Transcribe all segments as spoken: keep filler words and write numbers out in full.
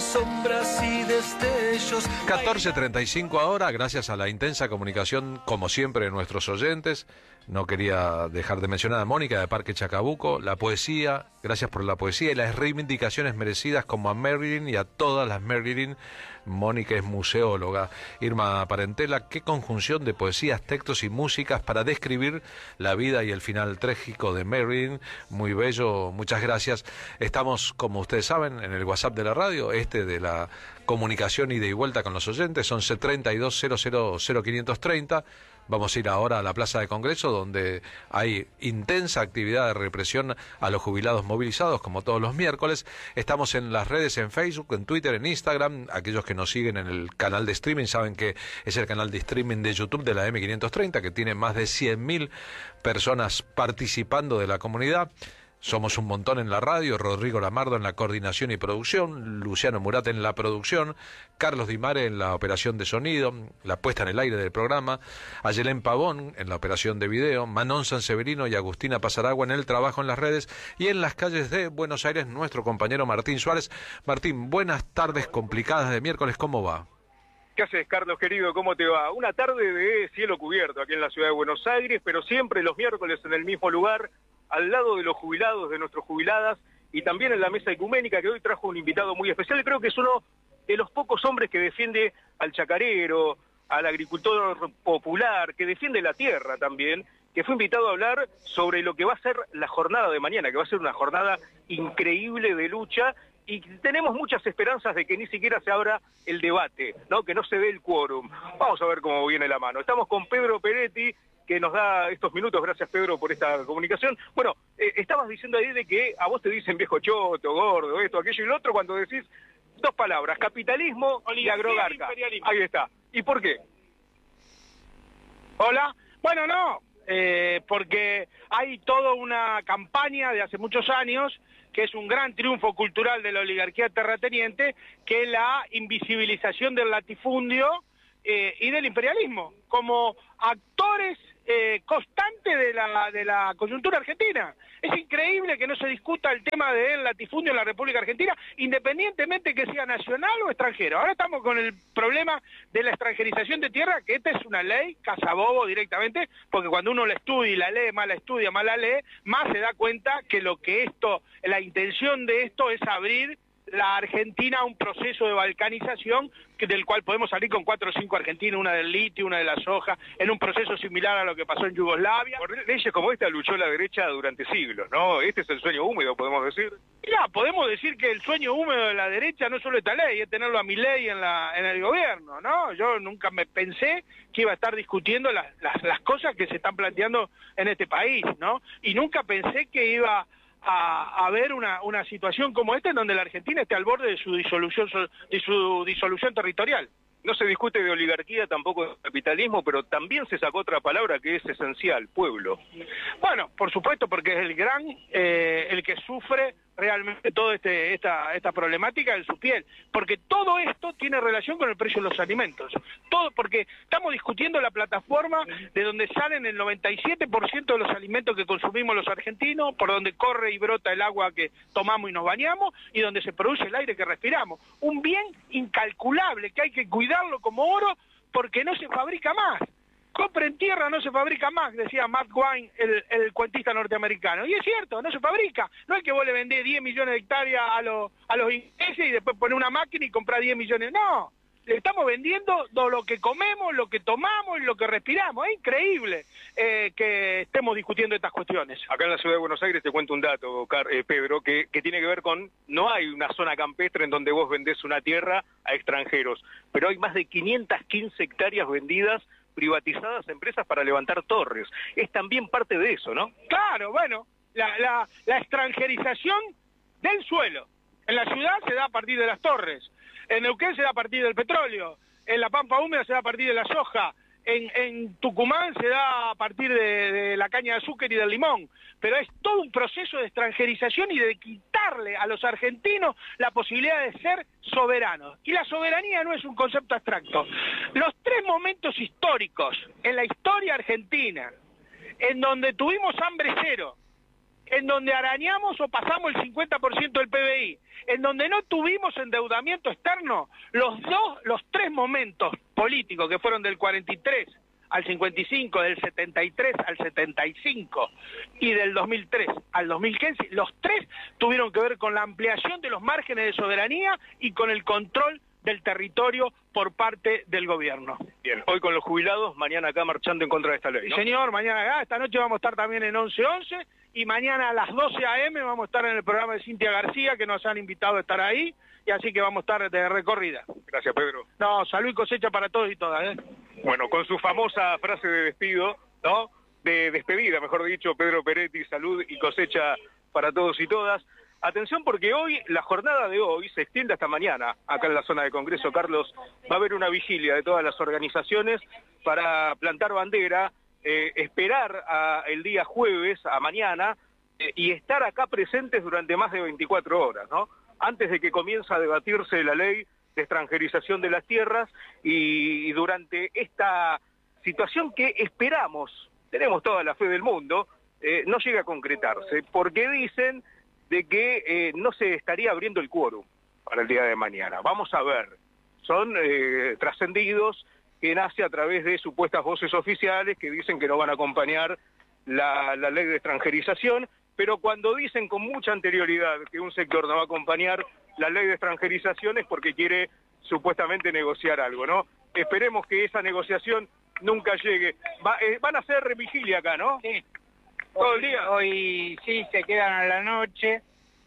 sombras y destellos. catorce treinta y cinco ahora, gracias a la intensa comunicación, como siempre, de nuestros oyentes. No quería dejar de mencionar a Mónica de Parque Chacabuco, la poesía, gracias por la poesía y las reivindicaciones merecidas, como a Marilyn y a todas las Marilyn. Mónica es museóloga. Irma Parentela, qué conjunción de poesías, textos y músicas para describir la vida y el final trágico de Marilyn. Muy bello, muchas gracias. Estamos, como ustedes saben, en el WhatsApp de la radio, este de la comunicación ida y vuelta con los oyentes, once treinta y dos cero cero cero quinientos treinta. Vamos a ir ahora a la Plaza de Congreso, donde hay intensa actividad de represión a los jubilados movilizados, como todos los miércoles. Estamos en las redes, en Facebook, en Twitter, en Instagram. Aquellos que nos siguen en el canal de streaming saben que es el canal de streaming de YouTube de la M quinientos treinta, que tiene más de cien mil personas participando de la comunidad. Somos un montón en la radio, Rodrigo Lamardo en la coordinación y producción, Luciano Murat en la producción, Carlos Di Mare en la operación de sonido, la puesta en el aire del programa, Ayelén Pavón en la operación de video, Manon Sanseverino y Agustina Pasaragua en el trabajo en las redes, y en las calles de Buenos Aires nuestro compañero Martín Suárez. Martín, buenas tardes complicadas de miércoles, ¿cómo va? ¿Qué haces, Carlos, querido? ¿Cómo te va? Una tarde de cielo cubierto aquí en la ciudad de Buenos Aires, pero siempre los miércoles en el mismo lugar, al lado de los jubilados, de nuestros jubiladas, y también en la mesa ecuménica, que hoy trajo un invitado muy especial. Creo que es uno de los pocos hombres que defiende al chacarero, al agricultor popular, que defiende la tierra también, que fue invitado a hablar sobre lo que va a ser la jornada de mañana, que va a ser una jornada increíble de lucha, y tenemos muchas esperanzas de que ni siquiera se abra el debate, ¿no? Que no se dé el quórum. Vamos a ver cómo viene la mano. Estamos con Pedro Peretti, que nos da estos minutos. Gracias, Pedro, por esta comunicación. Bueno, eh, estabas diciendo ahí de que a vos te dicen viejo choto, gordo, esto, aquello y lo otro, cuando decís dos palabras, capitalismo y agrogarca. Ahí está. ¿Y por qué? Hola. Bueno, no, eh, porque hay toda una campaña de hace muchos años, que es un gran triunfo cultural de la oligarquía terrateniente, que es la invisibilización del latifundio eh, y del imperialismo, como actores eh, constantes de la, de la coyuntura argentina. Es increíble que no se discuta el tema del latifundio en la República Argentina, independientemente que sea nacional o extranjero. Ahora estamos con el problema de la extranjerización de tierra, que esta es una ley cazabobo directamente, porque cuando uno la estudia y la lee, más la estudia, más la lee, más se da cuenta que lo que esto, la intención de esto es abrir la Argentina a un proceso de balcanización que, del cual podemos salir con cuatro o cinco argentinos, una del litio, una de la soja, en un proceso similar a lo que pasó en Yugoslavia. Por leyes como esta luchó la derecha durante siglos, ¿no? Este es el sueño húmedo, podemos decir. Mira, podemos decir que el sueño húmedo de la derecha no solo esta ley, es tenerlo a Milei en, la, en el gobierno, ¿no? Yo nunca me pensé que iba a estar discutiendo las, las, las cosas que se están planteando en este país, ¿no? Y nunca pensé que iba a, a ver una, una situación como esta en donde la Argentina esté al borde de su disolución, de su disolución territorial. No se discute de oligarquía, tampoco de capitalismo, pero también se sacó otra palabra que es esencial, pueblo. Bueno, por supuesto, porque es el gran, eh, el que sufre realmente toda este, esta, esta problemática en su piel, porque todo esto tiene relación con el precio de los alimentos, todo porque estamos discutiendo la plataforma de donde salen el noventa y siete por ciento de los alimentos que consumimos los argentinos, por donde corre y brota el agua que tomamos y nos bañamos, y donde se produce el aire que respiramos, un bien incalculable que hay que cuidarlo como oro porque no se fabrica más. Compren tierra, no se fabrica más, decía Matt Wine, el, el cuentista norteamericano. Y es cierto, no se fabrica. No es que vos le vendés diez millones de hectáreas a los, a los ingleses y después poner una máquina y comprar diez millones. No, le estamos vendiendo todo lo que comemos, lo que tomamos y lo que respiramos. Es increíble eh, que estemos discutiendo estas cuestiones. Acá en la ciudad de Buenos Aires te cuento un dato, Car eh, Pedro, que, que tiene que ver con, no hay una zona campestre en donde vos vendés una tierra a extranjeros, pero hay más de quinientas quince hectáreas vendidas, privatizadas a empresas para levantar torres. Es también parte de eso, ¿no? Claro, bueno, la, la, la extranjerización del suelo. En la ciudad se da a partir de las torres, en Neuquén se da a partir del petróleo, en la Pampa Húmeda se da a partir de la soja, en, en Tucumán se da a partir de, de la caña de azúcar y del limón, pero es todo un proceso de extranjerización y de quitarle a los argentinos la posibilidad de ser soberanos. Y la soberanía no es un concepto abstracto. Los tres momentos históricos en la historia argentina, en donde tuvimos hambre cero, en donde arañamos o pasamos el cincuenta por ciento del P B I, en donde no tuvimos endeudamiento externo, los dos, los tres momentos políticos que fueron del cuarenta y tres al cincuenta y cinco, del setenta y tres al setenta y cinco y del dos mil tres al dos mil quince, los tres tuvieron que ver con la ampliación de los márgenes de soberanía y con el control del territorio por parte del gobierno. Bien, hoy con los jubilados, mañana acá marchando en contra de esta ley, ¿no? Sí, señor, mañana acá, esta noche vamos a estar también en once once y mañana a las doce a eme vamos a estar en el programa de Cintia García, que nos han invitado a estar ahí, y así que vamos a estar de recorrida. Gracias, Pedro. No, salud y cosecha para todos y todas, ¿eh? Bueno, con su famosa frase de despido, ¿no? De despedida, mejor dicho, Pedro Peretti, salud y cosecha para todos y todas. Atención porque hoy, la jornada de hoy se extiende hasta mañana, acá en la zona de Congreso, Carlos. Va a haber una vigilia de todas las organizaciones para plantar bandera, eh, esperar a el día jueves, a mañana, eh, y estar acá presentes durante más de veinticuatro horas, ¿no? Antes de que comience a debatirse la ley de extranjerización de las tierras y, y durante esta situación que esperamos, tenemos toda la fe del mundo, eh, no llega a concretarse, porque dicen de que eh, no se estaría abriendo el quórum para el día de mañana. Vamos a ver, son eh, trascendidos que nace a través de supuestas voces oficiales que dicen que no van a acompañar la, la ley de extranjerización, pero cuando dicen con mucha anterioridad que un sector no va a acompañar la ley de extranjerización es porque quiere supuestamente negociar algo, ¿no? Esperemos que esa negociación nunca llegue. Va, eh, van a hacer vigilia acá, ¿no? Sí. Todo Hoy, el día. Hoy sí, se quedan a la noche,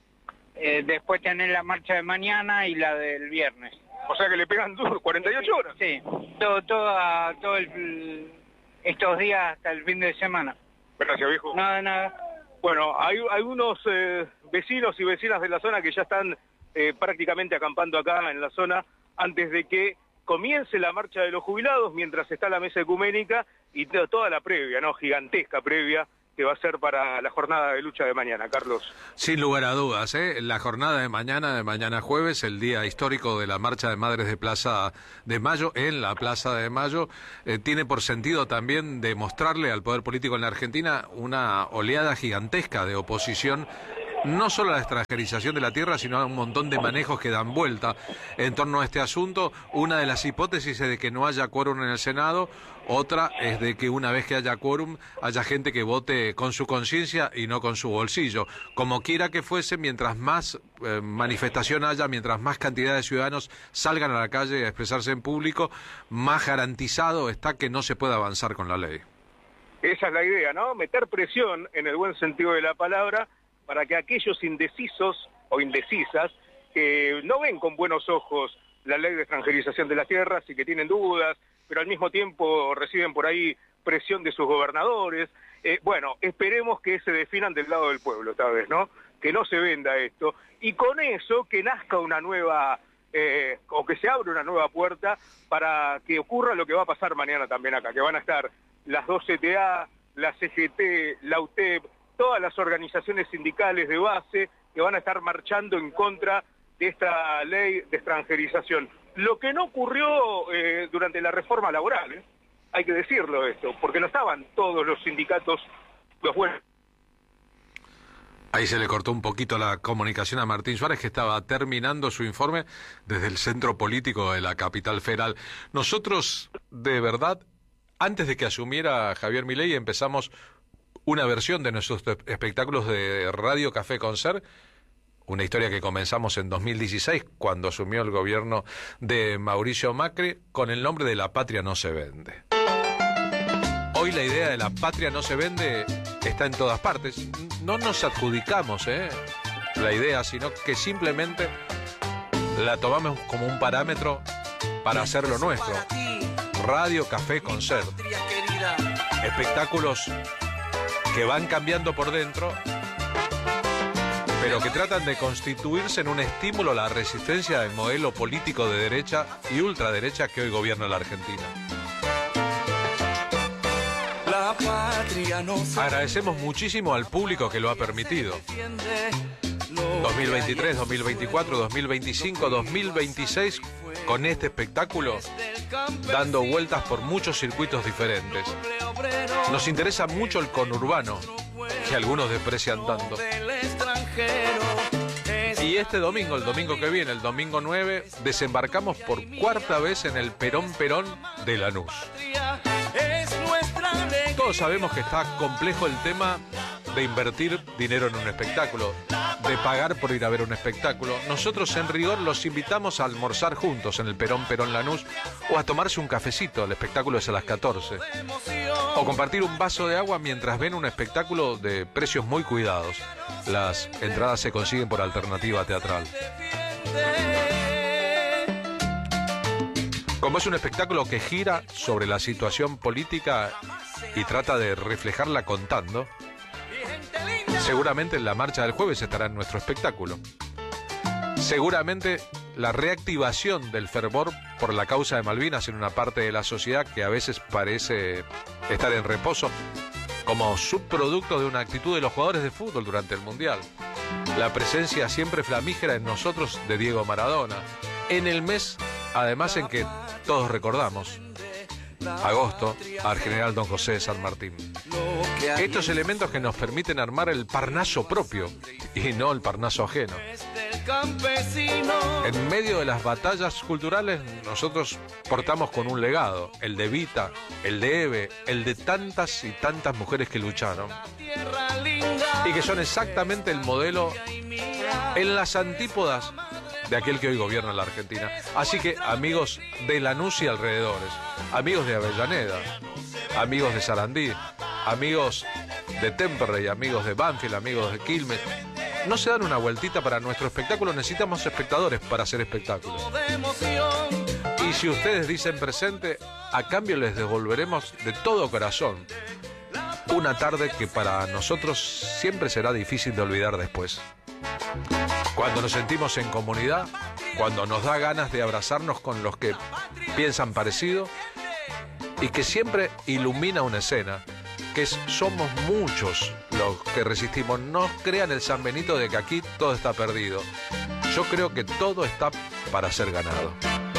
eh, después tener la marcha de mañana y la del viernes. O sea que le pegan duro, cuarenta y ocho horas. Sí, todo, todo, todo el, estos días hasta el fin de semana. Gracias, viejo. Nada, nada. Bueno, hay algunos eh, vecinos y vecinas de la zona que ya están eh, prácticamente acampando acá en la zona antes de que comience la marcha de los jubilados, mientras está la mesa ecuménica y toda la previa, ¿no? Gigantesca previa que va a ser para la jornada de lucha de mañana, Carlos. Sin lugar a dudas, ¿eh? La jornada de mañana, de mañana jueves, el día histórico de la Marcha de Madres de Plaza de Mayo, en la Plaza de Mayo, eh, tiene por sentido también demostrarle al poder político en la Argentina una oleada gigantesca de oposición, no solo a la extranjerización de la tierra, sino a un montón de manejos que dan vuelta en torno a este asunto. Una de las hipótesis es de que no haya quórum en el Senado, otra es de que una vez que haya quórum, haya gente que vote con su conciencia y no con su bolsillo. Como quiera que fuese, mientras más eh, manifestación haya, mientras más cantidad de ciudadanos salgan a la calle a expresarse en público, más garantizado está que no se pueda avanzar con la ley. Esa es la idea, ¿no? Meter presión, en el buen sentido de la palabra, para que aquellos indecisos o indecisas que no ven con buenos ojos la ley de extranjerización de las tierras y que tienen dudas, pero al mismo tiempo reciben por ahí presión de sus gobernadores, eh, bueno, esperemos que se definan del lado del pueblo esta vez, ¿no? Que no se venda esto, y con eso que nazca una nueva, eh, o que se abra una nueva puerta para que ocurra lo que va a pasar mañana también acá, que van a estar las dos C T A, la C G T, la U T E P, todas las organizaciones sindicales de base que van a estar marchando en contra de esta ley de extranjerización. Lo que no ocurrió eh, durante la reforma laboral, ¿eh? Hay que decirlo esto, porque no estaban todos los sindicatos, los buenos. Ahí se le cortó un poquito la comunicación a Martín Suárez, que estaba terminando su informe desde el centro político de la capital federal. Nosotros, de verdad, antes de que asumiera Javier Milei, empezamos una versión de nuestros espectáculos de Radio Café Concert, una historia que comenzamos en dos mil dieciséis, cuando asumió el gobierno de Mauricio Macri, con el nombre de La Patria no se vende. Hoy la idea de La Patria no se vende está en todas partes. No nos adjudicamos ¿eh? la idea, sino que simplemente la tomamos como un parámetro para hacerlo nuestro. Radio Café Concert. Espectáculos que van cambiando por dentro, pero que tratan de constituirse en un estímulo a la resistencia del modelo político de derecha y ultraderecha que hoy gobierna la Argentina. La patria no se Agradecemos muchísimo al público que lo ha permitido. dos mil veintitrés, dos mil veinticuatro, dos mil veinticinco, dos mil veintiséis, con este espectáculo, dando vueltas por muchos circuitos diferentes. Nos interesa mucho el conurbano, que algunos desprecian tanto. Y este domingo, el domingo que viene, el domingo nueve, desembarcamos por cuarta vez en el Perón Perón de Lanús. Todos sabemos que está complejo el tema de invertir dinero en un espectáculo, de pagar por ir a ver un espectáculo. Nosotros en rigor los invitamos a almorzar juntos en el Perón Perón Lanús o a tomarse un cafecito, el espectáculo es a las catorce. O compartir un vaso de agua mientras ven un espectáculo de precios muy cuidados. Las entradas se consiguen por alternativa teatral. Como es un espectáculo que gira sobre la situación política y trata de reflejarla contando, seguramente la marcha del jueves estará en nuestro espectáculo. Seguramente la reactivación del fervor por la causa de Malvinas en una parte de la sociedad que a veces parece estar en reposo como subproducto de una actitud de los jugadores de fútbol durante el Mundial. La presencia siempre flamígera en nosotros de Diego Maradona. En el mes, además, en que todos recordamos, agosto, al general Don José de San Martín. Estos elementos que nos permiten armar el Parnaso propio y no el Parnaso ajeno. En medio de las batallas culturales, nosotros portamos con un legado, el de Evita, el de Eve, el de tantas y tantas mujeres que lucharon y que son exactamente el modelo en las antípodas de aquel que hoy gobierna la Argentina. Así que, amigos de Lanús y alrededores, amigos de Avellaneda, amigos de Sarandí, amigos de Temperley, amigos de Banfield, amigos de Quilmes, no se dan una vueltita para nuestro espectáculo. Necesitamos espectadores para hacer espectáculos. Y si ustedes dicen presente, a cambio les devolveremos de todo corazón una tarde que para nosotros siempre será difícil de olvidar después. Cuando nos sentimos en comunidad, cuando nos da ganas de abrazarnos con los que piensan parecido y que siempre ilumina una escena, que es, somos muchos los que resistimos. No crean el San Benito de que aquí todo está perdido. Yo creo que todo está para ser ganado.